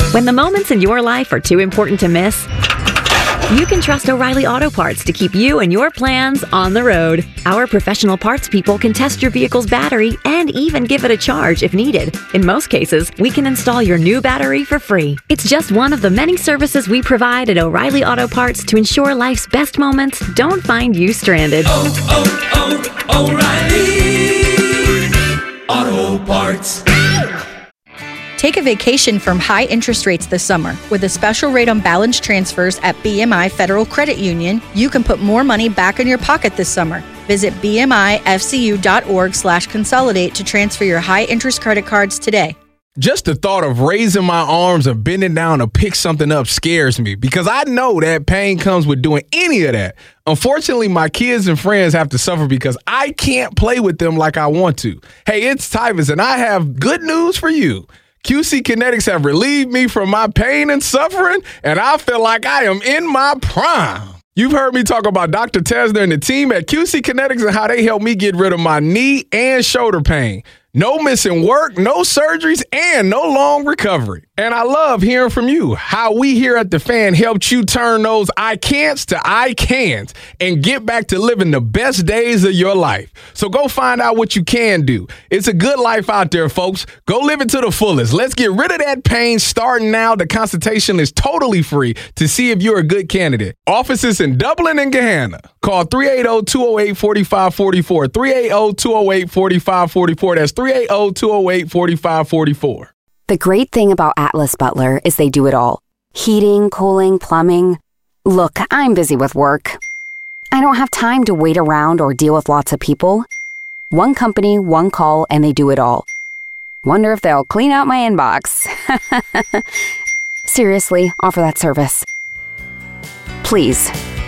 When the moments in your life are too important to miss, you can trust O'Reilly Auto Parts to keep you and your plans on the road. Our professional parts people can test your vehicle's battery and even give it a charge if needed. In most cases, we can install your new battery for free. It's just one of the many services we provide at O'Reilly Auto Parts to ensure life's best moments don't find you stranded. O'Reilly Auto Parts. Take a vacation from high interest rates this summer. With a special rate on balance transfers at BMI Federal Credit Union, you can put more money back in your pocket this summer. Visit bmifcu.org/consolidate to transfer your high interest credit cards today. Just the thought of raising my arms or bending down to pick something up scares me because I know that pain comes with doing any of that. Unfortunately, my kids and friends have to suffer because I can't play with them like I want to. Hey, it's Tyvus, and I have good news for you. QC Kinetics have relieved me from my pain and suffering, and I feel like I am in my prime. You've heard me talk about Dr. Tesner and the team at QC Kinetics and how they helped me get rid of my knee and shoulder pain. No missing work, no surgeries, and no long recovery. And I love hearing from you, how we here at The Fan helped you turn those I can'ts to I can'ts and get back to living the best days of your life. So go find out what you can do. It's a good life out there, folks. Go live it to the fullest. Let's get rid of that pain starting now. The consultation is totally free to see if you're a good candidate. Offices in Dublin and Gahanna. Call 380-208-4544. 380-208-4544. That's 380-208-4544. The great thing about Atlas Butler is they do it all. Heating, cooling, plumbing. Look, I'm busy with work. I don't have time to wait around or deal with lots of people. One company, one call, and they do it all. Wonder if they'll clean out my inbox. Seriously, offer that service. Please.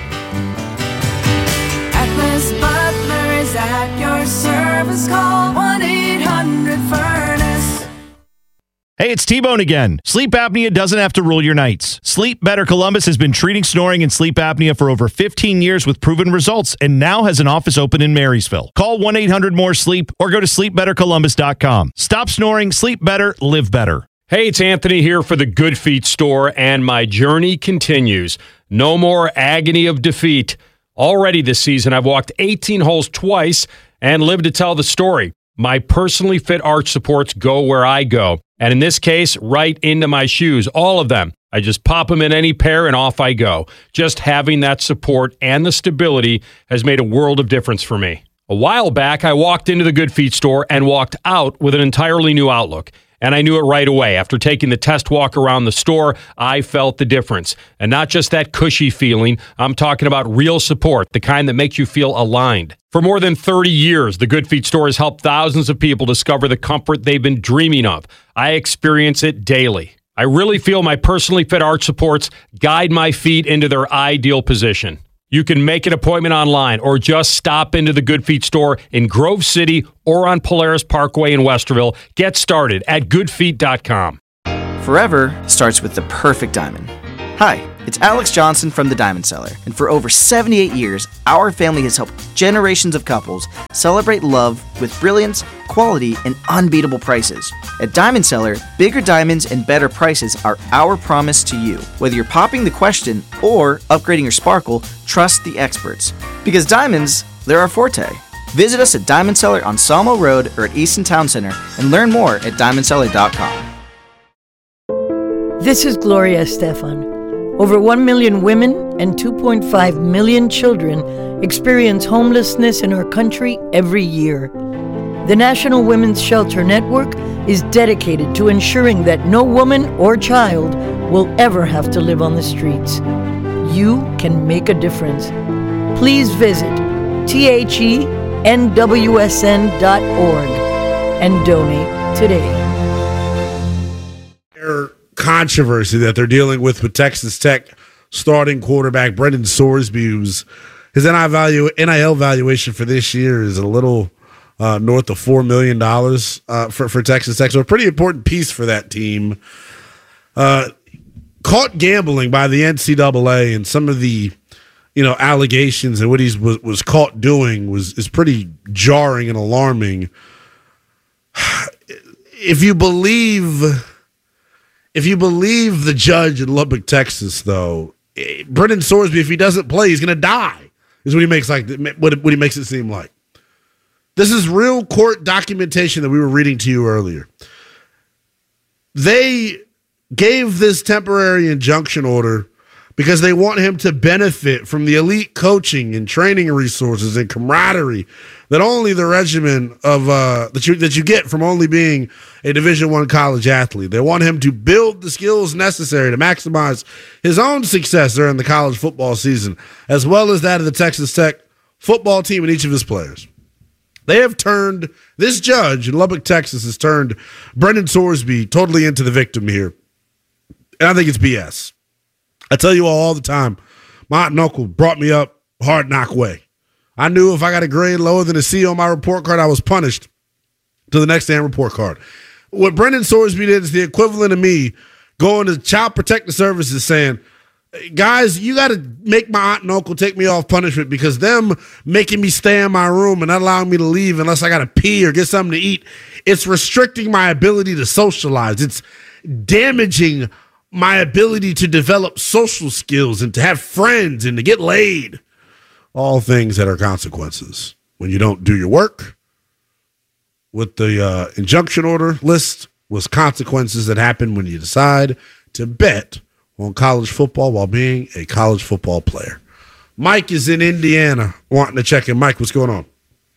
Atlas Butler is at your service. Call 1-800-FURNACE. Hey, it's T-Bone again. Sleep apnea doesn't have to rule your nights. Sleep Better Columbus has been treating snoring and sleep apnea for over 15 years with proven results and now has an office open in Marysville. Call 1-800-MORE-SLEEP or go to sleepbettercolumbus.com. Stop snoring, sleep better, live better. Hey, it's Anthony here for the Good Feet store, and my journey continues. No more agony of defeat. Already this season, I've walked 18 holes twice and lived to tell the story. My personally fit arch supports go where I go. And in this case, right into my shoes, all of them. I just pop them in any pair and off I go. Just having that support and the stability has made a world of difference for me. A while back, I walked into the Good Feet store and walked out with an entirely new outlook. And I knew it right away. After taking the test walk around the store, I felt the difference. And not just that cushy feeling, I'm talking about real support, the kind that makes you feel aligned. For more than 30 years, the Good Feet store has helped thousands of people discover the comfort they've been dreaming of. I experience it daily. I really feel my personally fit arch supports guide my feet into their ideal position. You can make an appointment online or just stop into the Good Feet store in Grove City or on Polaris Parkway in Westerville. Get started at goodfeet.com. Forever starts with the perfect diamond. Hi, it's Alex Johnson from The Diamond Seller, and for over 78 years, our family has helped generations of couples celebrate love with brilliance, quality, and unbeatable prices. At Diamond Seller, bigger diamonds and better prices are our promise to you. Whether you're popping the question or upgrading your sparkle, trust the experts. Because diamonds, they're our forte. Visit us at Diamond Seller on Sawmill Road or at Easton Town Center and learn more at diamondseller.com. This is Gloria Estefan. Over 1 million women and 2.5 million children experience homelessness in our country every year. The National Women's Shelter Network is dedicated to ensuring that no woman or child will ever have to live on the streets. You can make a difference. Please visit thenwsn.org and donate today. Controversy that they're dealing with Texas Tech starting quarterback Brendan Sorsby, whose his NIL valuation for this year is a little north of $4 million for Texas Tech. So a pretty important piece for that team. Caught gambling by the NCAA, and some of the allegations and what he was caught doing is pretty jarring and alarming. If you believe if you believe the judge in Lubbock, Texas, though, Brendan Sorsby, if he doesn't play, he's going to die, is what he makes it seem like. This is real court documentation that we were reading to you earlier. They gave this temporary injunction order because they want him to benefit from the elite coaching and training resources and camaraderie that only the regimen of that you get from only being a Division I college athlete. They want him to build the skills necessary to maximize his own success during the college football season, as well as that of the Texas Tech football team and each of his players. They have turned, this judge in Lubbock, Texas, has turned Brendan Sorsby totally into the victim here. And I think it's BS. I tell you all the time, my aunt and uncle brought me up hard knock way. I knew if I got a grade lower than a C on my report card, I was punished to the next damn report card. What Brendan Sorsby did is the equivalent of me going to Child Protective Services saying, guys, you got to make my aunt and uncle take me off punishment because them making me stay in my room and not allowing me to leave unless I got to pee or get something to eat, it's restricting my ability to socialize. It's damaging my ability to develop social skills and to have friends and to get laid. All things that are consequences when you don't do your work. With the injunction order list was consequences that happen when you decide to bet on college football while being a college football player. Mike is in Indiana wanting to check in. Mike, what's going on?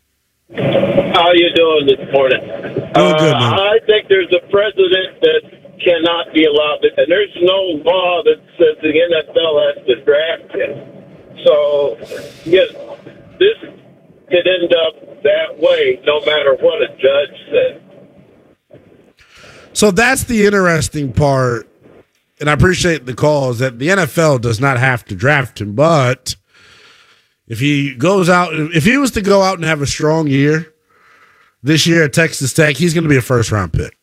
How you doing this morning? Doing good, man. I think there's a precedent that cannot be allowed, and there's no law that says the NFL has to draft him. So, yes, this could end up that way no matter what a judge says. So that's the interesting part, and I appreciate the call, is that the NFL does not have to draft him, but if he goes out, if he was to go out and have a strong year this year at Texas Tech, he's going to be a first-round pick.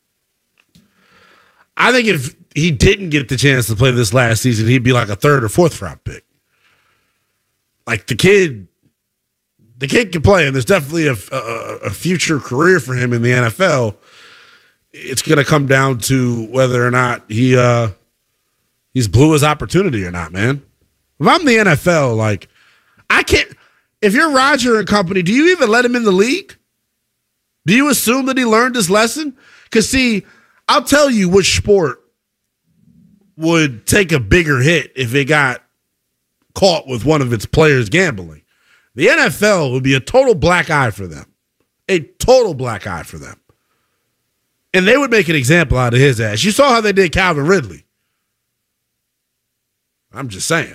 I think if he didn't get the chance to play this last season, he'd be like a third or fourth-round pick. Like the kid can play, and there's definitely a future career for him in the NFL. It's going to come down to whether or not he's blew his opportunity or not, man. If I'm the NFL, like I can't. If you're Roger and company, do you even let him in the league? Do you assume that he learned his lesson? Because see, I'll tell you which sport would take a bigger hit if it got caught with one of its players gambling. The NFL would be a total black eye for them. A total black eye for them. And they would make an example out of his ass. You saw how they did Calvin Ridley. I'm just saying.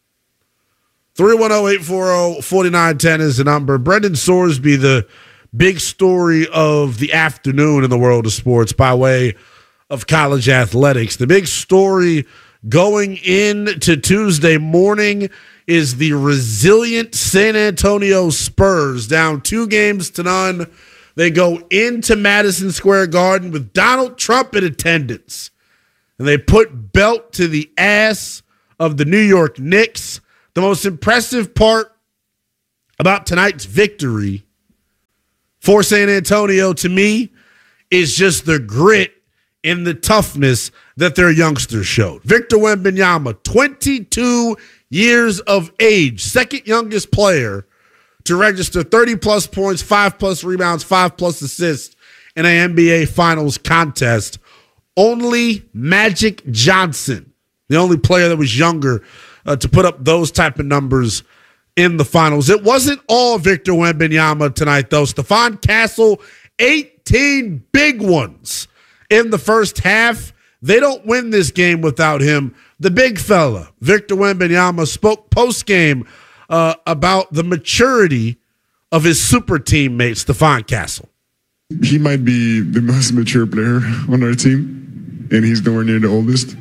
310-840-4910 is the number. Brendan Sorsby, the big story of the afternoon in the world of sports by way of college athletics. The big story going into Tuesday morning is the resilient San Antonio Spurs, down 2-0. They go into Madison Square Garden with Donald Trump in attendance, and they put belt to the ass of the New York Knicks. The most impressive part about tonight's victory for San Antonio, to me, is just the grit and the toughness that their youngsters showed. Victor Wembanyama, 22 years of age, second youngest player to register 30-plus points, 5-plus rebounds, 5-plus assists in an NBA Finals contest. Only Magic Johnson, the only player that was younger to put up those type of numbers in the finals. It wasn't all Victor Wembanyama tonight, though. Stephon Castle, 18 big ones in the first half. They don't win this game without him. The big fella, Victor Wembanyama, spoke post-game about the maturity of his super teammate, Stephon Castle. He might be the most mature player on our team, and he's nowhere near the oldest.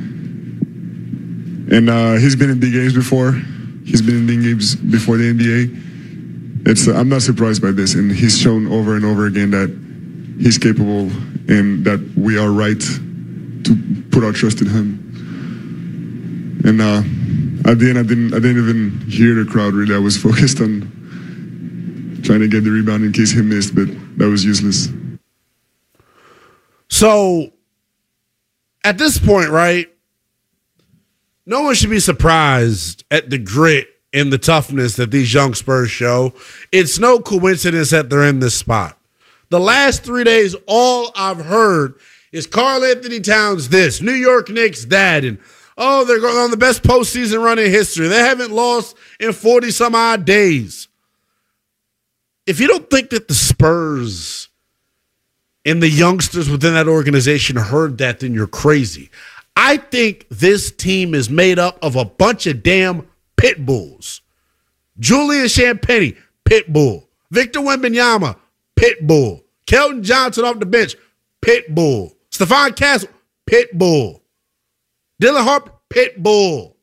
And he's been in big games before. He's been in big games before the NBA. I'm not surprised by this, and he's shown over and over again that he's capable and that we are right to put our trust in him. And at the end, I didn't even hear the crowd really. I was focused on trying to get the rebound in case he missed, but that was useless. So at this point, right, no one should be surprised at the grit and the toughness that these young Spurs show. It's no coincidence that they're in this spot. The last 3 days, all I've heard is Karl Anthony Towns this, New York Knicks that, and they're going on the best postseason run in history. They haven't lost in 40-some-odd days. If you don't think that the Spurs and the youngsters within that organization heard that, then you're crazy. I think this team is made up of a bunch of damn pit bulls. Julian Champagnie, pit bull. Victor Wembanyama, pit bull. Kelton Johnson off the bench, pit bull. Stephon Castle, pit bull. Dylan Harper, pit bull.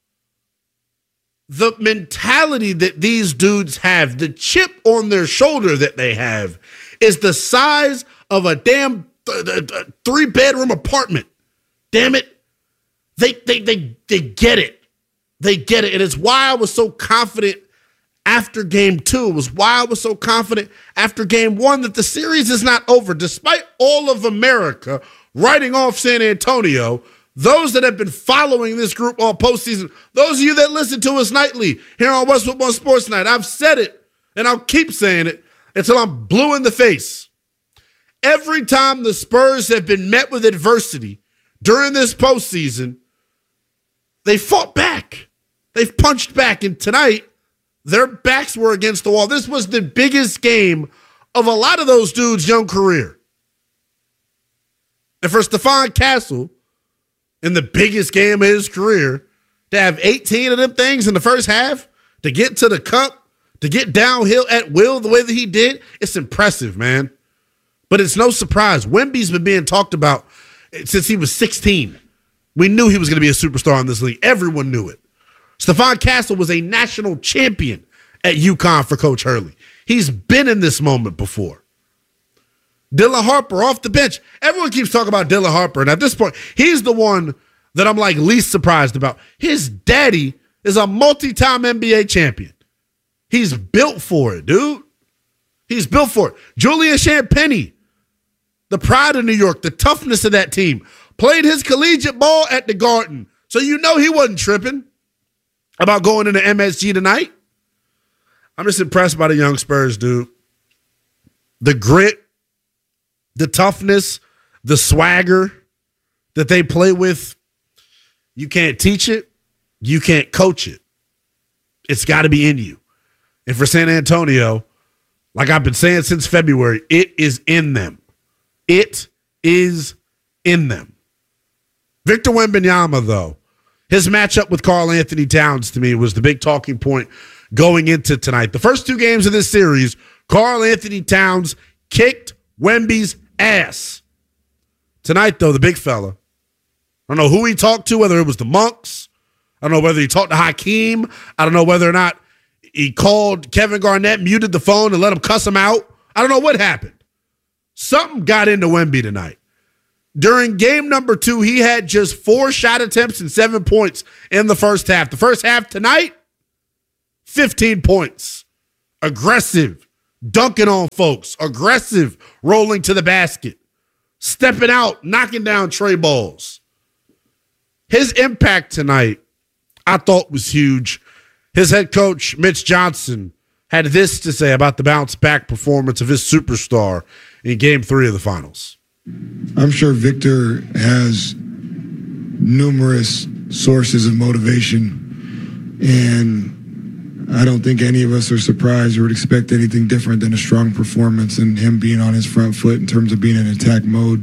The mentality that these dudes have, the chip on their shoulder that they have, is the size of a damn 3-bedroom apartment. Damn it. They get it. They get it. And it's why I was so confident after game 2. It was why I was so confident after game 1 that the series is not over. Despite all of America writing off San Antonio, those that have been following this group all postseason, those of you that listen to us nightly here on Westwood One Sports Night, I've said it, and I'll keep saying it until I'm blue in the face. Every time the Spurs have been met with adversity during this postseason, they fought back. They've punched back. And tonight, their backs were against the wall. This was the biggest game of a lot of those dudes' young career. And for Stephon Castle, in the biggest game of his career, to have 18 of them things in the first half, to get to the cup, to get downhill at will the way that he did, it's impressive, man. But it's no surprise. Wemby's been being talked about since he was 16. We knew he was going to be a superstar in this league. Everyone knew it. Stephon Castle was a national champion at UConn for Coach Hurley. He's been in this moment before. Dylan Harper off the bench. Everyone keeps talking about Dylan Harper, and at this point, he's the one that I'm like least surprised about. His daddy is a multi-time NBA champion. He's built for it, dude. He's built for it. Julian Champagnie, the pride of New York, the toughness of that team, played his collegiate ball at the Garden, so you know he wasn't tripping about going into MSG tonight. I'm just impressed by the young Spurs, dude. The grit, the toughness, the swagger that they play with, you can't teach it. You can't coach it. It's got to be in you. And for San Antonio, like I've been saying since February, it is in them. It is in them. Victor Wembanyama, though, his matchup with Karl Anthony Towns, to me, was the big talking point going into tonight. The first 2 games of this series, Karl Anthony Towns kicked Wemby's ass. Tonight, though, the big fella, I don't know who he talked to, whether it was the Monks. I don't know whether he talked to Hakeem. I don't know whether or not he called Kevin Garnett, muted the phone, and let him cuss him out. I don't know what happened. Something got into Wemby tonight. During game number 2, he had just 4 shot attempts and 7 points in the first half. The first half tonight, 15 points. Aggressive, dunking on folks. Aggressive, rolling to the basket. Stepping out, knocking down tray balls. His impact tonight, I thought, was huge. His head coach, Mitch Johnson, had this to say about the bounce-back performance of his superstar in Game 3 of the finals. I'm sure Victor has numerous sources of motivation, and I don't think any of us are surprised or would expect anything different than a strong performance and him being on his front foot in terms of being in attack mode.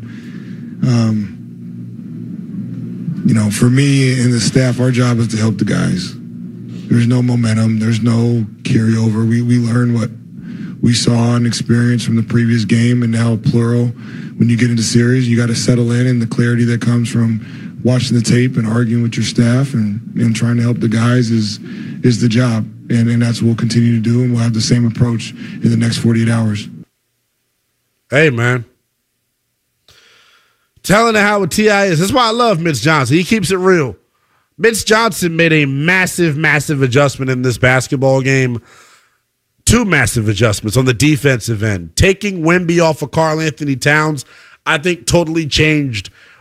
For me and the staff, our job is to help the guys. There's no momentum. There's no carryover. We learn what we saw and experienced from the previous game, and now plural. When you get into series, you got to settle in, and the clarity that comes from watching the tape and arguing with your staff and trying to help the guys is the job. And that's what we'll continue to do, and we'll have the same approach in the next 48 hours. Hey, man. Telling it how what T.I. is. That's why I love Mitch Johnson. He keeps it real. Mitch Johnson made a massive, massive adjustment in this basketball game. 2 massive adjustments on the defensive end. Taking Wemby off of Karl Anthony Towns, I think, totally changed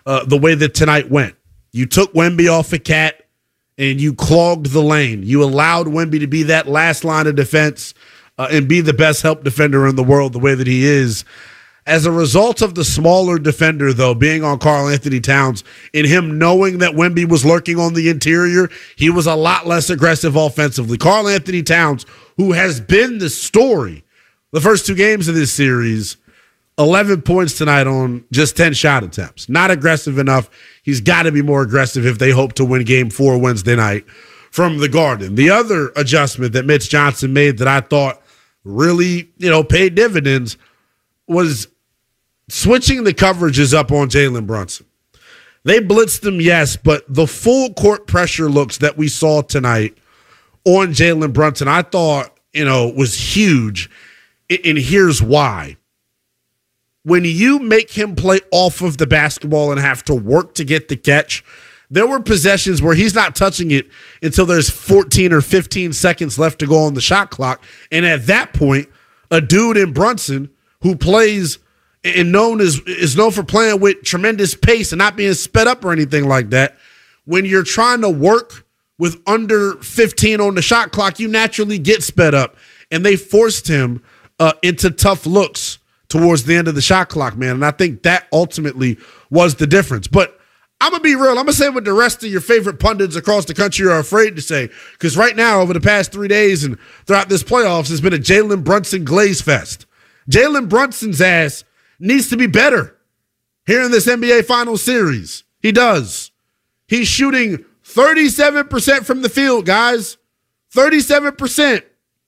the way that tonight went. You took Wemby off of Cat, and you clogged the lane. You allowed Wemby to be that last line of defense and be the best help defender in the world the way that he is. As a result of the smaller defender, though, being on Karl-Anthony Towns, and him knowing that Wemby was lurking on the interior, he was a lot less aggressive offensively. Karl-Anthony Towns, who has been the story the first 2 games of this series, 11 points tonight on just 10 shot attempts. Not aggressive enough. He's got to be more aggressive if they hope to win Game 4 Wednesday night from the Garden. The other adjustment that Mitch Johnson made that I thought really, paid dividends was switching the coverages up on Jalen Brunson. They blitzed him, yes, but the full court pressure looks that we saw tonight on Jalen Brunson, I thought, was huge. And here's why. When you make him play off of the basketball and have to work to get the catch, there were possessions where he's not touching it until there's 14 or 15 seconds left to go on the shot clock. And at that point, a dude in Brunson who plays and is known for playing with tremendous pace and not being sped up or anything like that, when you're trying to work with under 15 on the shot clock, you naturally get sped up. And they forced him into tough looks towards the end of the shot clock, man. And I think that ultimately was the difference. But I'm going to be real. I'm going to say what the rest of your favorite pundits across the country are afraid to say. Because right now, over the past 3 days and throughout this playoffs, has been a Jalen Brunson glaze fest. Jalen Brunson's ass needs to be better here in this NBA Finals series. He does. He's shooting 37% from the field, guys. 37%.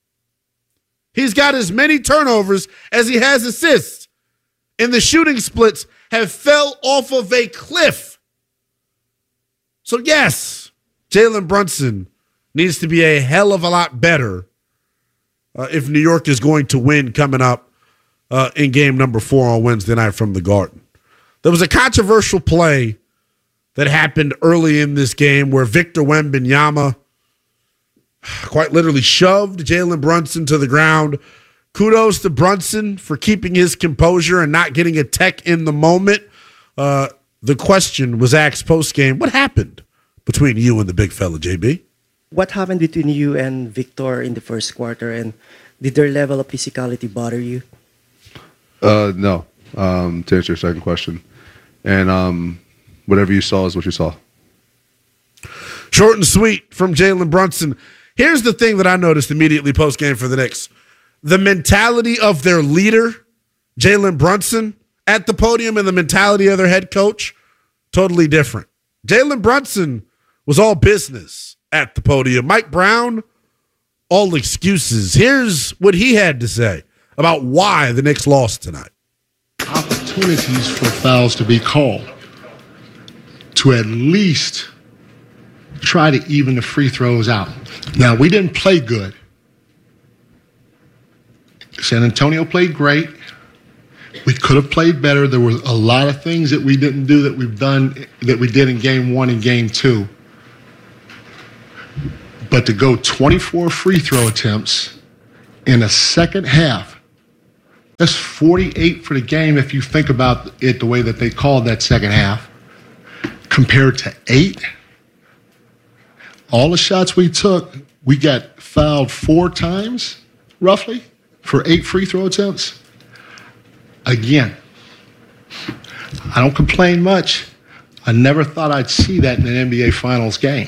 He's got as many turnovers as he has assists. And the shooting splits have fell off of a cliff. So, yes, Jalen Brunson needs to be a hell of a lot better if New York is going to win coming up in game number 4 on Wednesday night from the Garden. There was a controversial play that happened early in this game where Victor Wembanyama quite literally shoved Jalen Brunson to the ground. Kudos to Brunson for keeping his composure and not getting a tech in the moment. The question was asked post-game, what happened between you and the big fella, JB? What happened between you and Victor in the first quarter, and did their level of physicality bother you? No, to answer your second question. And whatever you saw is what you saw. Short and sweet from Jalen Brunson. Here's the thing that I noticed immediately post-game for the Knicks. The mentality of their leader, Jalen Brunson, at the podium and the mentality of their head coach, totally different. Jalen Brunson was all business at the podium. Mike Brown, all excuses. Here's what he had to say about why the Knicks lost tonight. Opportunities for fouls to be called, to at least try to even the free throws out. Now, we didn't play good. San Antonio played great. We could have played better. There were a lot of things that we didn't do that we did in game 1 and game 2. But to go 24 free throw attempts in a second half, that's 48 for the game if you think about it the way that they called that second half, compared to 8. All the shots we took, we got fouled 4 times, roughly, for 8 free throw attempts. Again, I don't complain much. I never thought I'd see that in an NBA Finals game.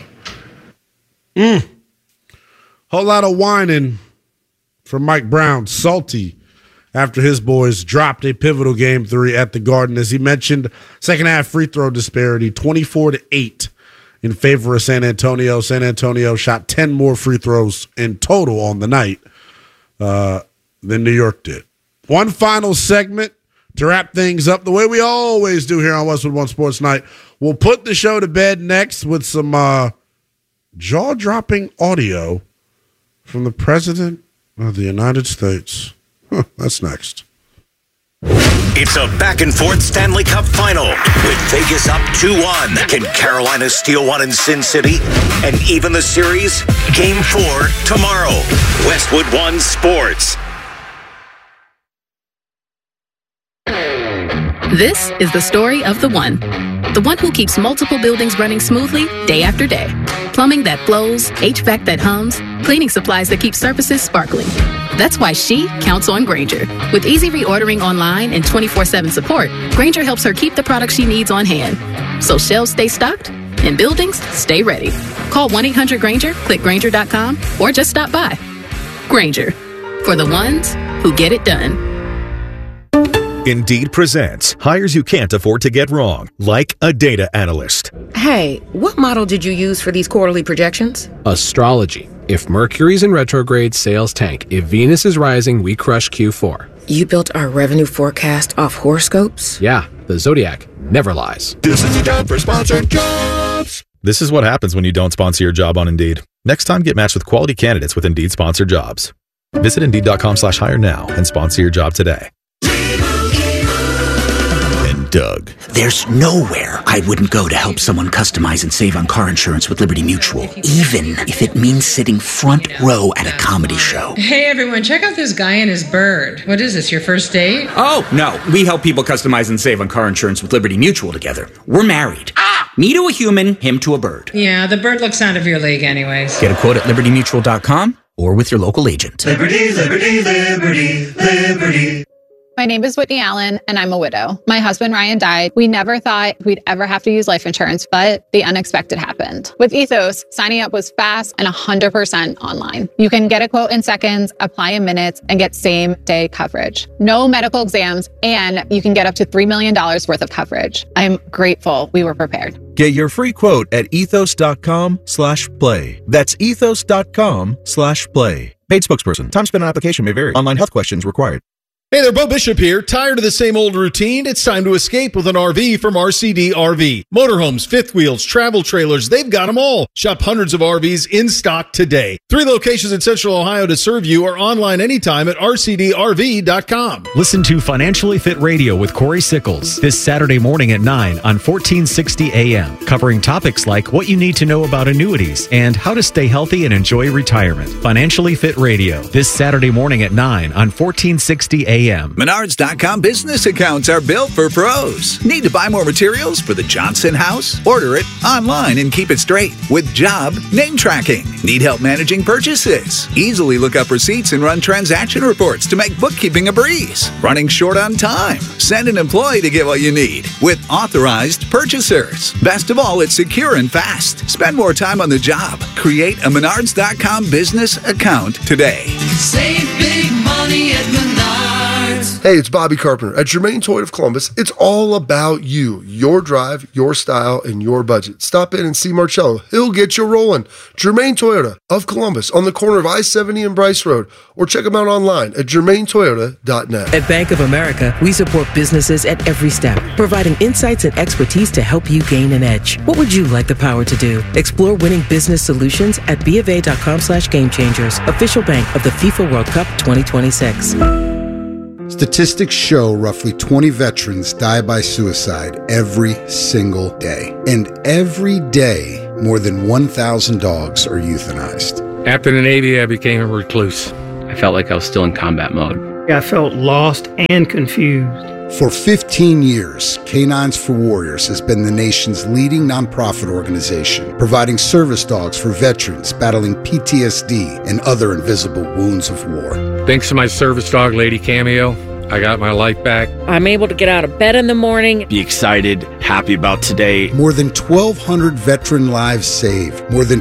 Whole lot of whining from Mike Brown, salty after his boys dropped a pivotal game 3 at the Garden. As he mentioned, second half free throw disparity, 24-8 in favor of San Antonio. San Antonio shot 10 more free throws in total on the night than New York did. One final segment to wrap things up the way we always do here on Westwood One Sports Night. We'll put the show to bed next with some jaw-dropping audio from the President of the United States. That's next. It's a back-and-forth Stanley Cup final with Vegas up 2-1. Can Carolina steal one in Sin City and even the series? Game 4 tomorrow. Westwood One Sports. This is the story of the one. The one who keeps multiple buildings running smoothly day after day. Plumbing that flows, HVAC that hums, cleaning supplies that keep surfaces sparkling. That's why she counts on Grainger. With easy reordering online and 24/7 support, Grainger helps her keep the products she needs on hand. So shelves stay stocked and buildings stay ready. Call 1-800-GRAINGER, click Grainger.com, or just stop by. Grainger, for the ones who get it done. Indeed presents hires you can't afford to get wrong, like a data analyst. Hey, what model did you use for these quarterly projections? Astrology. If Mercury's in retrograde, sales tank. If Venus is rising, we crush Q4. You built our revenue forecast off horoscopes? Yeah, the Zodiac never lies. This is the time for sponsored jobs. This is what happens when you don't sponsor your job on Indeed. Next time, get matched with quality candidates with Indeed sponsored jobs. Visit Indeed.com/hire now and sponsor your job today. Doug. There's nowhere I wouldn't go to help someone customize and save on car insurance with Liberty Mutual, even if it means sitting front row at a comedy show. Hey everyone, check out this guy and his bird. What is this, your first date? Oh, no. We help people customize and save on car insurance with Liberty Mutual together. We're married. Me to a human, him to a bird. Yeah, the bird looks out of your league anyways. Get a quote at libertymutual.com or with your local agent. Liberty, liberty, liberty, liberty. My name is Whitney Allen, and I'm a widow. My husband, Ryan, died. We never thought we'd ever have to use life insurance, but the unexpected happened. With Ethos, signing up was fast and 100% online. You can get a quote in seconds, apply in minutes, and get same-day coverage. No medical exams, and you can get up to $3 million worth of coverage. I'm grateful we were prepared. Get your free quote at ethos.com/play. That's ethos.com/play. Paid spokesperson. Time spent on application may vary. Online health questions required. Hey there, Bo Bishop here. Tired of the same old routine? It's time to escape with an RV from RCD RV. Motorhomes, fifth wheels, travel trailers, they've got them all. Shop hundreds of RVs in stock today. 3 locations in Central Ohio to serve you or online anytime at rcdrv.com. Listen to Financially Fit Radio with Corey Sickles this Saturday morning at 9 on 1460 AM, covering topics like what you need to know about annuities and how to stay healthy and enjoy retirement. Financially Fit Radio this Saturday morning at 9 on 1460 AM. Menards.com business accounts are built for pros. Need to buy more materials for the Johnson house? Order it online and keep it straight with job name tracking. Need help managing purchases? Easily look up receipts and run transaction reports to make bookkeeping a breeze. Running short on time? Send an employee to get what you need with authorized purchasers. Best of all, it's secure and fast. Spend more time on the job. Create a Menards.com business account today. Save big money at Menards. Hey, it's Bobby Carpenter. At Germain Toyota of Columbus, it's all about you, your drive, your style, and your budget. Stop in and see Marcello. He'll get you rolling. Germain Toyota of Columbus on the corner of I-70 and Bryce Road, or check them out online at germaintoyota.net. At Bank of America, we support businesses at every step, providing insights and expertise to help you gain an edge. What would you like the power to do? Explore winning business solutions at BofA.com/gamechangers, official bank of the FIFA World Cup 2026. Statistics show roughly 20 veterans die by suicide every single day. And every day, more than 1,000 dogs are euthanized. After the Navy, I became a recluse. I felt like I was still in combat mode. I felt lost and confused. For 15 years, Canines for Warriors has been the nation's leading nonprofit organization, providing service dogs for veterans battling PTSD and other invisible wounds of war. Thanks to my service dog, Lady Cameo, I got my life back. I'm able to get out of bed in the morning. Be excited, happy about today. More than 1,200 veteran lives saved. More than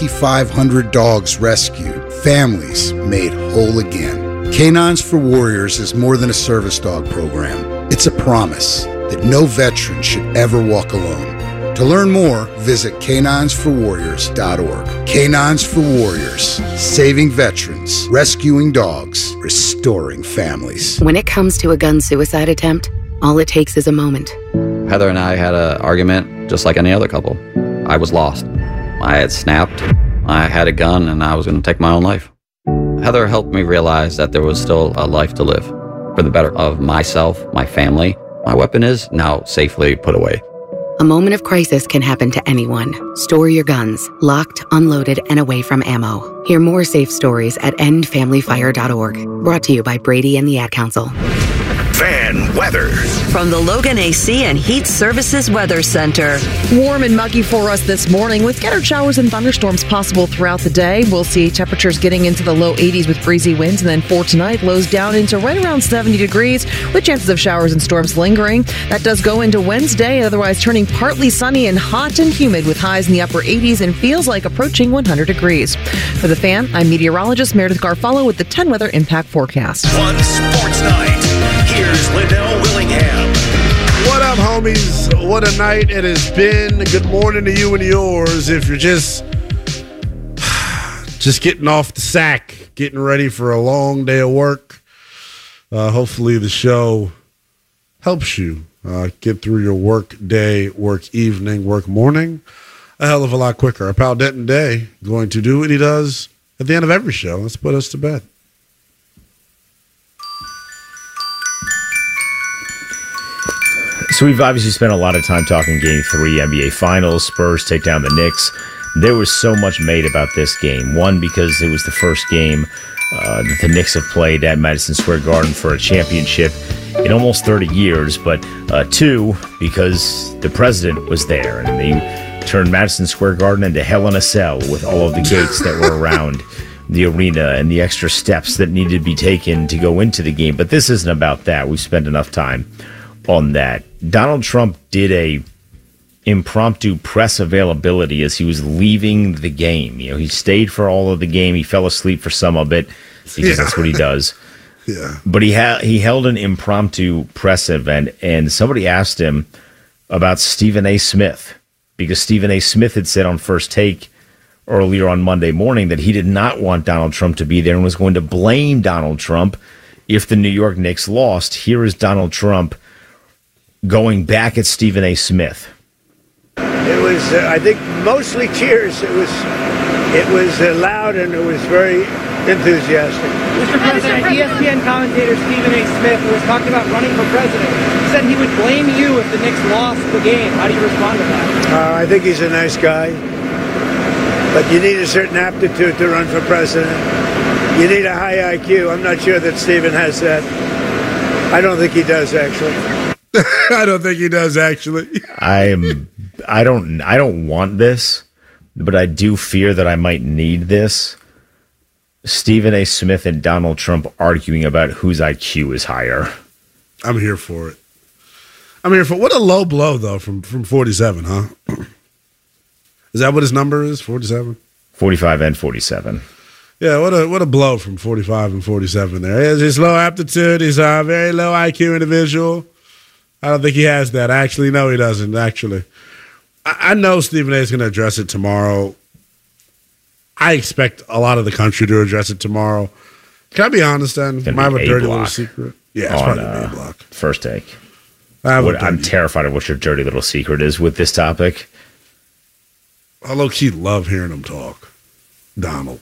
2,500 dogs rescued. Families made whole again. Canines for Warriors is more than a service dog program. It's a promise that no veteran should ever walk alone. To learn more, visit caninesforwarriors.org. Canines for Warriors, saving veterans, rescuing dogs, restoring families. When it comes to a gun suicide attempt, all it takes is a moment. Heather and I had an argument just like any other couple. I was lost. I had snapped. I had a gun and I was going to take my own life. Heather helped me realize that there was still a life to live for the better of myself, my family. My weapon is now safely put away. A moment of crisis can happen to anyone. Store your guns, locked, unloaded, and away from ammo. Hear more safe stories at endfamilyfire.org. Brought to you by Brady and the Ad Council. Fan weather. From the Logan AC and Heat Services Weather Center. Warm and muggy for us this morning with scattered showers and thunderstorms possible throughout the day. We'll see temperatures getting into the low 80s with breezy winds. And then for tonight, lows down into right around 70 degrees with chances of showers and storms lingering. That does go into Wednesday, otherwise turning partly sunny and hot and humid with highs in the upper 80s and feels like approaching 100 degrees. For The Fan, I'm meteorologist Meredith Garfalo with the 10 Weather Impact Forecast. One sports night. Here's Liddell Willingham. What up, homies? What a night it has been. Good morning to you and yours. If you're just getting off the sack, getting ready for a long day of work, hopefully the show helps you get through your work day, work evening, work morning a hell of a lot quicker. Our pal Denton Day going to do what he does at the end of every show. Let's put us to bed. So we've obviously spent a lot of time talking Game 3, NBA Finals, Spurs take down the Knicks. There was so much made about this game. One, because it was the first game that the Knicks have played at Madison Square Garden for a championship in almost 30 years. But two, because the president was there, and they turned Madison Square Garden into hell in a cell with all of the gates that were around the arena and the extra steps that needed to be taken to go into the game. But this isn't about that. We've spent enough time on that. Donald Trump did a impromptu press availability as he was leaving the game. You know, he stayed for all of the game. He fell asleep for some of it because that's what he does. Yeah. But he held an impromptu press event, and somebody asked him about Stephen A. Smith, because Stephen A. Smith had said on First Take earlier on Monday morning that he did not want Donald Trump to be there and was going to blame Donald Trump if the New York Knicks lost. Here is Donald Trump going back at Stephen A. Smith. It was, I think, mostly cheers. It was loud and it was very enthusiastic. Mr. President, ESPN commentator Stephen A. Smith, who was talking about running for president, said he would blame you if the Knicks lost the game. How do you respond to that? I think he's a nice guy, but you need a certain aptitude to run for president. You need a high IQ. I'm not sure that Stephen has that. I don't think he does, actually. I don't think he does, actually. I don't want this, but I do fear that I might need this. Stephen A. Smith and Donald Trump arguing about whose IQ is higher. I'm here for it. What a low blow, though, from 47, huh? Is that what his number is, 47? 45 and 47. Yeah, what a blow from 45 and 47 there. He has his low aptitude. He's a very low IQ individual. I don't think he has that. Actually, no, he doesn't, actually. I know Stephen A. is going to address it tomorrow. I expect a lot of the country to address it tomorrow. Can I be honest, then? I have a dirty little secret. Yeah, it's probably an A block. First Take. I'm terrified of what your dirty little secret is with this topic. I low-key love hearing him talk, Donald.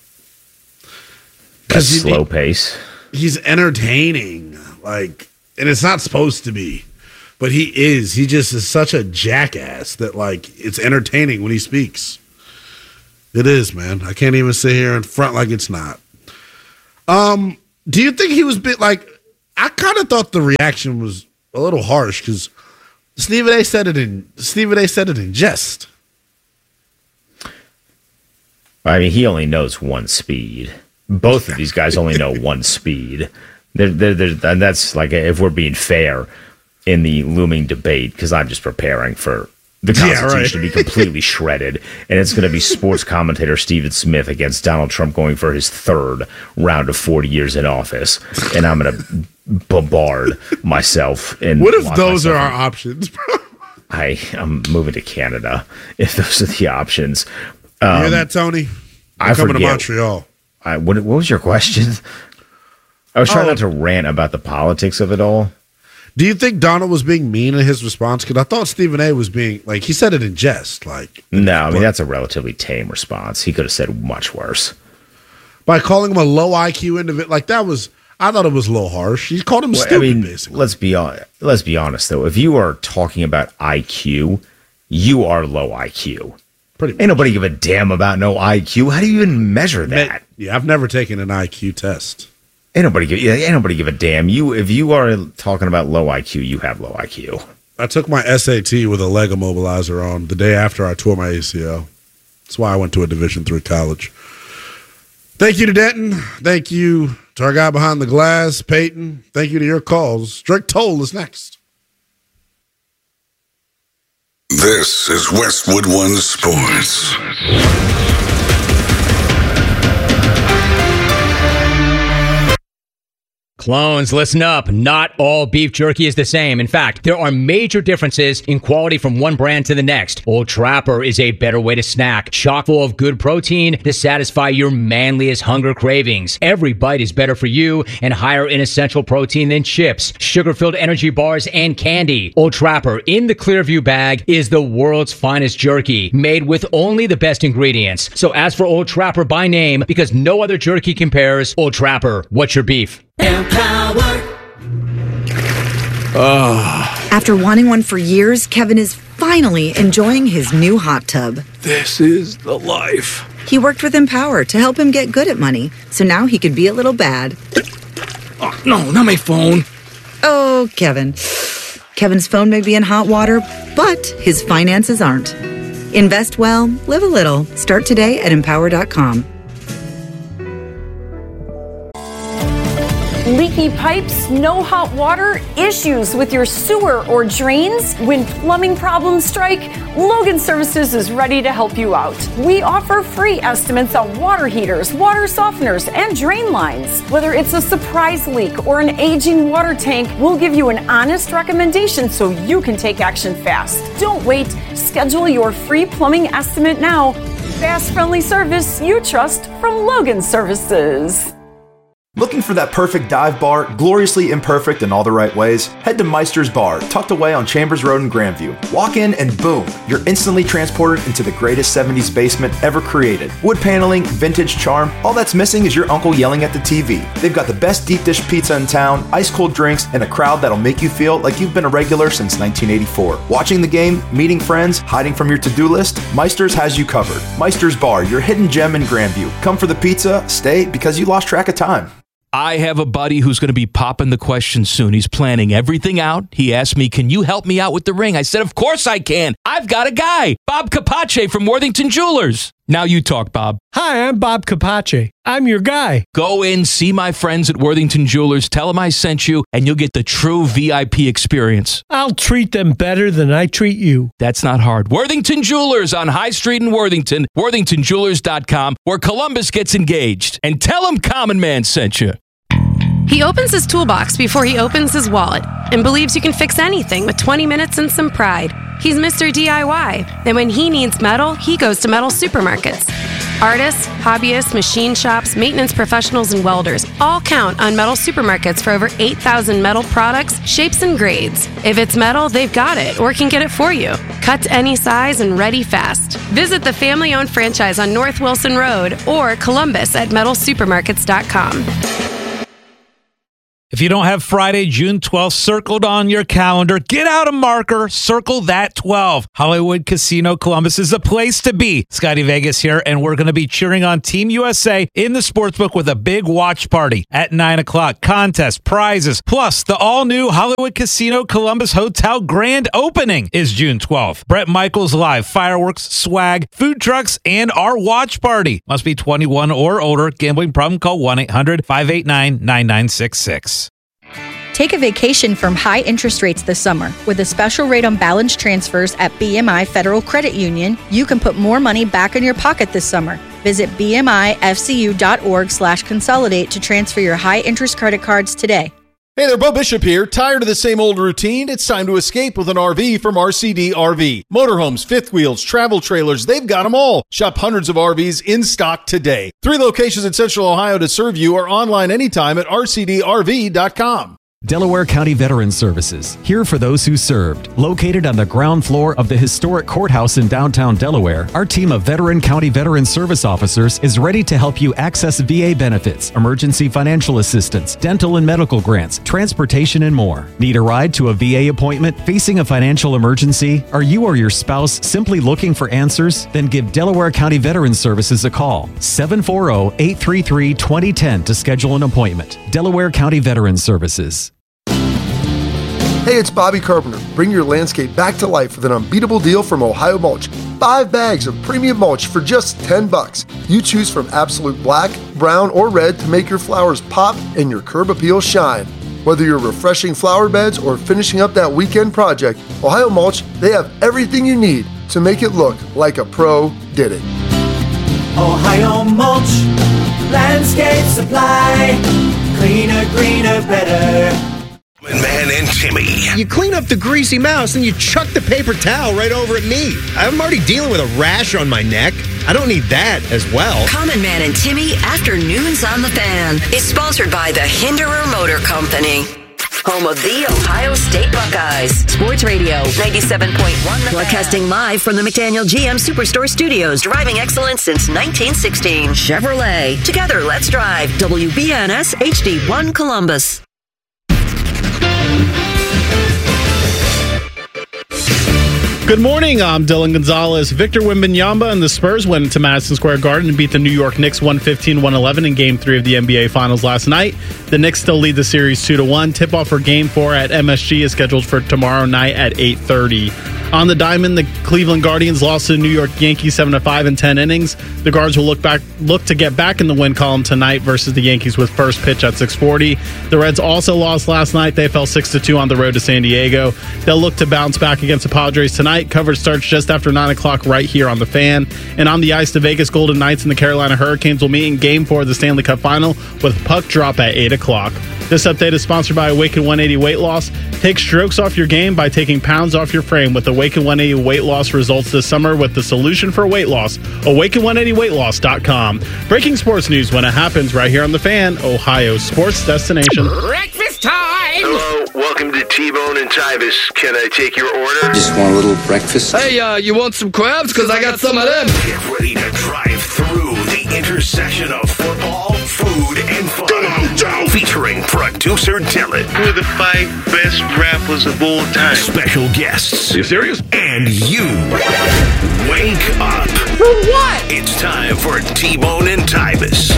That's slow pace. He's entertaining, and it's not supposed to be. But he is. He just is such a jackass that, it's entertaining when he speaks. It is, man. I can't even sit here in front like it's not. Do you think he was I kind of thought the reaction was a little harsh because Stephen A. said it in jest. I mean, he only knows one speed. Both of these guys only know one speed. And that's if we're being fair in the looming debate, because I'm just preparing for the Constitution to be completely shredded, and it's going to be sports commentator Stephen Smith against Donald Trump going for his third round of 40 years in office, and I'm going to bombard myself. And what if those are our options, bro? I'm moving to Canada if those are the options. You hear that, Tony? I'm coming to Montreal. What was your question? I was trying not to rant about the politics of it all. Do you think Donald was being mean in his response? Because I thought Stephen A. was being, he said it in jest. No, I mean, that's a relatively tame response. He could have said much worse. By calling him a low IQ individual, I thought it was a little harsh. He called him stupid, basically. Let's be honest, though. If you are talking about IQ, you are low IQ. Pretty much. Ain't nobody give a damn about no IQ. How do you even measure that? Yeah, I've never taken an IQ test. Ain't nobody give a damn. If you are talking about low IQ, you have low IQ. I took my SAT with a leg immobilizer on the day after I tore my ACL. That's why I went to a Division III college. Thank you to Denton. Thank you to our guy behind the glass, Peyton. Thank you to your calls. Drake Toll is next. This is Westwood One Sports. Clones, listen up. Not all beef jerky is the same. In fact, there are major differences in quality from one brand to the next. Old Trapper is a better way to snack, chock full of good protein to satisfy your manliest hunger cravings. Every bite is better for you and higher in essential protein than chips, sugar-filled energy bars, and candy. Old Trapper in the Clearview bag is the world's finest jerky, made with only the best ingredients. So ask for Old Trapper by name because no other jerky compares. Old Trapper, what's your beef? After wanting one for years, Kevin is finally enjoying his new hot tub. This is the life. He worked with Empower to help him get good at money, so now he could be a little bad. Oh, no, not my phone. Oh, Kevin. Kevin's phone may be in hot water, but his finances aren't. Invest well, live a little. Start today at Empower.com. Leaky pipes, no hot water, issues with your sewer or drains? When plumbing problems strike, Logan Services is ready to help you out. We offer free estimates on water heaters, water softeners, and drain lines. Whether it's a surprise leak or an aging water tank, we'll give you an honest recommendation so you can take action fast. Don't wait. Schedule your free plumbing estimate now. Fast, friendly service you trust from Logan Services. Looking for that perfect dive bar, gloriously imperfect in all the right ways? Head to Meister's Bar, tucked away on Chambers Road in Grandview. Walk in and boom, you're instantly transported into the greatest 70s basement ever created. Wood paneling, vintage charm, all that's missing is your uncle yelling at the TV. They've got the best deep dish pizza in town, ice cold drinks, and a crowd that'll make you feel like you've been a regular since 1984. Watching the game, meeting friends, hiding from your to-do list, Meister's has you covered. Meister's Bar, your hidden gem in Grandview. Come for the pizza, stay because you lost track of time. I have a buddy who's going to be popping the question soon. He's planning everything out. He asked me, can you help me out with the ring? I said, of course I can. I've got a guy, Bob Capace from Worthington Jewelers. Now you talk, Bob. Hi, I'm Bob Capace. I'm your guy. Go in, see my friends at Worthington Jewelers, tell them I sent you, and you'll get the true VIP experience. I'll treat them better than I treat you. That's not hard. Worthington Jewelers on High Street in Worthington, worthingtonjewelers.com, where Columbus gets engaged. And tell them Common Man sent you. He opens his toolbox before he opens his wallet and believes you can fix anything with 20 minutes and some pride. He's Mr. DIY, and when he needs metal, he goes to Metal Supermarkets. Artists, hobbyists, machine shops, maintenance professionals, and welders all count on Metal Supermarkets for over 8,000 metal products, shapes, and grades. If it's metal, they've got it or can get it for you. Cut to any size and ready fast. Visit the family-owned franchise on North Wilson Road or Columbus at metalsupermarkets.com. If you don't have Friday, June 12th circled on your calendar, get out a marker, circle that 12. Hollywood Casino Columbus is the place to be. Scotty Vegas here, and we're going to be cheering on Team USA in the sportsbook with a big watch party at 9 o'clock. Contest, prizes, plus the all-new Hollywood Casino Columbus Hotel grand opening is June 12th. Bret Michaels Live, fireworks, swag, food trucks, and our watch party. Must be 21 or older. Gambling problem? Call 1-800-589-9966. Take a vacation from high interest rates this summer. With a special rate on balance transfers at BMI Federal Credit Union, you can put more money back in your pocket this summer. Visit bmifcu.org/consolidate to transfer your high interest credit cards today. Hey there, Bo Bishop here. Tired of the same old routine? It's time to escape with an RV from RCD RV. Motorhomes, fifth wheels, travel trailers, they've got them all. Shop hundreds of RVs in stock today. 3 locations in Central Ohio to serve you or online anytime at rcdrv.com. Delaware County Veterans Services, here for those who served. Located on the ground floor of the historic courthouse in downtown Delaware, our team of veteran county veteran service officers is ready to help you access VA benefits, emergency financial assistance, dental and medical grants, transportation, and more. Need a ride to a VA appointment? Facing a financial emergency? Are you or your spouse simply looking for answers? Then give Delaware County Veterans Services a call. 740-833-2010 to schedule an appointment. Delaware County Veterans Services. Hey, it's Bobby Carpenter. Bring your landscape back to life with an unbeatable deal from Ohio Mulch. 5 bags of premium mulch for just $10. You choose from absolute black, brown, or red to make your flowers pop and your curb appeal shine. Whether you're refreshing flower beds or finishing up that weekend project, Ohio Mulch, they have everything you need to make it look like a pro did it. Ohio Mulch, landscape supply, cleaner, greener, better. Man and Timmy. You clean up the greasy mouse and you chuck the paper towel right over at me. I'm already dealing with a rash on my neck. I don't need that as well. Common Man and Timmy Afternoons on the Fan is sponsored by the Hinderer Motor Company. Home of the Ohio State Buckeyes. Sports Radio 97.1. Broadcasting live from the McDaniel GM Superstore Studios. Driving excellence since 1916. Chevrolet. Together, let's drive. WBNS HD1 Columbus. Good morning, I'm Dylan Gonzalez. Victor Wembanyama and the Spurs went into Madison Square Garden and beat the New York Knicks 115-111 in Game 3 of the NBA Finals last night. The Knicks still lead the series 2-1. Tip-off for Game 4 at MSG is scheduled for tomorrow night at 8:30. On the diamond, the Cleveland Guardians lost to the New York Yankees 7-5 in 10 innings. The Guards will look to get back in the win column tonight versus the Yankees with first pitch at 6:40. The Reds also lost last night. They fell 6-2 on the road to San Diego. They'll look to bounce back against the Padres tonight. Coverage starts just after 9 o'clock right here on the Fan. And on the ice, the Vegas Golden Knights and the Carolina Hurricanes will meet in Game 4 of the Stanley Cup Final with puck drop at 8 o'clock. This update is sponsored by Awaken 180 Weight Loss. Take strokes off your game by taking pounds off your frame with Awaken 180 Weight Loss results this summer with the solution for weight loss. Awaken180weightloss.com. Breaking sports news when it happens right here on the Fan, Ohio sports destination. Breakfast time! Hello, welcome to T-Bone and Tybus. Can I take your order? Just want a little breakfast. Hey, you want some crabs? Because I got some of them. Get ready to drive through the intersection of football, food, and fun. Come on, Joe! Featuring producer Dylan. We're the 5 best rappers of all time. Special guests. Are you serious? And you. Wake up. For what? It's time for T-Bone and Tybus.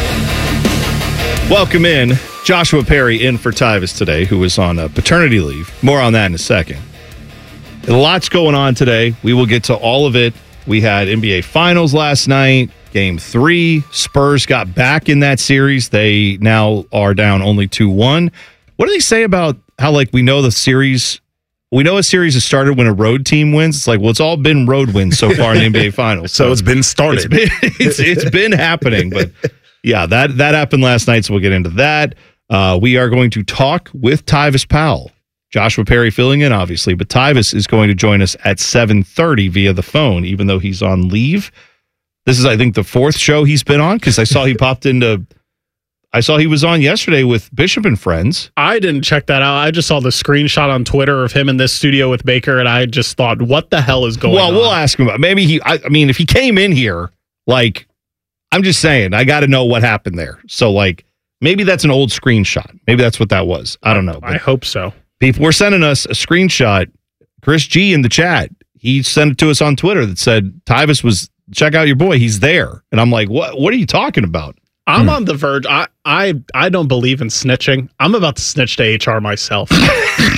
Welcome in Joshua Perry in for Tyvis today, who was on paternity leave. More on that in a second. A lot's going on today. We will get to all of it. We had NBA Finals last night, Game 3. Spurs got back in that series. They now are down only 2-1. What do they say about how, like, we know a series has started when a road team wins? It's like, well, it's all been road wins so far in the NBA Finals. So it's been started. It's been happening, but yeah, that happened last night, so we'll get into that. We are going to talk with Tyvis Powell. Joshua Perry filling in, obviously, but Tyvis is going to join us at 7:30 via the phone, even though he's on leave. This is, I think, the 4th show he's been on, because I saw he he was on yesterday with Bishop and Friends. I didn't check that out. I just saw the screenshot on Twitter of him in this studio with Baker, and I just thought, what the hell is going on? Well, we'll ask him about maybe I mean, if he came in here, like, I'm just saying, I got to know what happened there. So, like, maybe that's an old screenshot. Maybe that's what that was. I don't know. I hope so. People were sending us a screenshot. Chris G in the chat, he sent it to us on Twitter that said, Tyvis was, check out your boy. He's there. And I'm like, what are you talking about? I'm on the verge. I don't believe in snitching. I'm about to snitch to HR myself.